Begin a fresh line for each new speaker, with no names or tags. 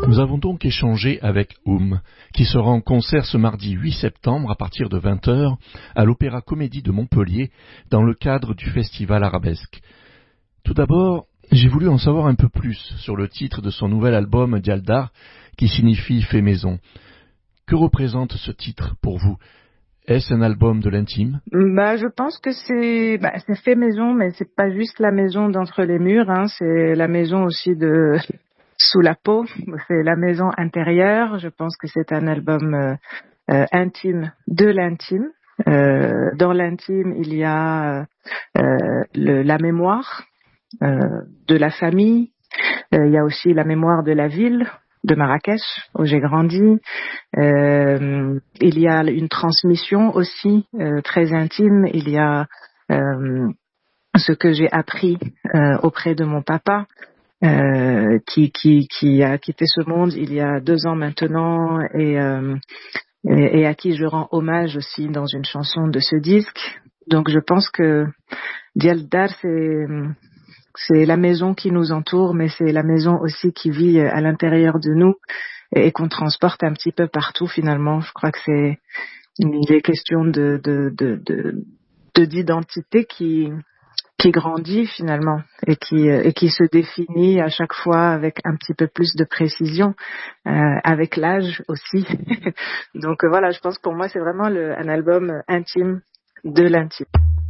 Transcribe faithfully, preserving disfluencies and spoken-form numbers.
Nous avons donc échangé avec Oum, qui sera en concert ce mardi huit septembre à partir de vingt heures à l'Opéra Comédie de Montpellier dans le cadre du Festival Arabesque. Tout d'abord, j'ai voulu en savoir un peu plus sur le titre de son nouvel album Dialdar, qui signifie « fait maison ». Que représente ce titre pour vous ? Est-ce un album de l'intime ?
Bah, je pense que c'est, bah, c'est fait maison, mais c'est pas juste la maison d'entre les murs, hein, c'est la maison aussi de sous la peau, c'est la maison intérieure. Je pense que c'est un album euh, euh, intime de l'intime. Euh, dans l'intime, il y a euh, le, la mémoire euh, de la famille. Euh, il y a aussi la mémoire de la ville de Marrakech où j'ai grandi. Euh, il y a une transmission aussi euh, très intime. Il y a euh, ce que j'ai appris euh, auprès de mon papa, euh, qui qui qui a quitté ce monde il y a deux ans maintenant, et, euh, et et à qui je rends hommage aussi dans une chanson de ce disque. Donc je pense que Dialdar, c'est c'est la maison qui nous entoure, mais c'est la maison aussi qui vit à l'intérieur de nous et qu'on transporte un petit peu partout finalement. Je crois que c'est des questions de, de, de, de, de d'identité qui, qui grandit finalement et qui, et qui se définit à chaque fois avec un petit peu plus de précision, euh, avec l'âge aussi. Donc voilà, je pense que pour moi c'est vraiment le, un album intime de l'intime.